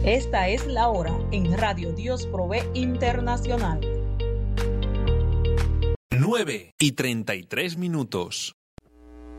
Esta es la hora en Radio Dios Provee Internacional. 9:33.